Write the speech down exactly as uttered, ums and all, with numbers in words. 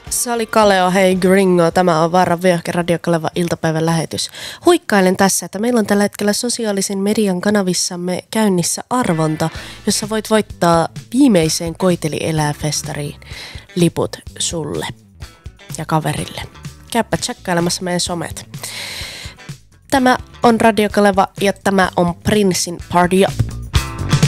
Sali Kaleo, hei Gringo, tämä on Vaaran vyöhyke Radio Kaleva iltapäivän lähetys. Huikkailen tässä, että meillä on tällä hetkellä sosiaalisen median kanavissamme käynnissä arvonta, jossa voit voittaa viimeiseen Koiteli elää -festariin liput sulle ja kaverille. Käypä tsekkailemassa meidän somet. Tämä on Radio Kaleva ja tämä on Princein Party Up.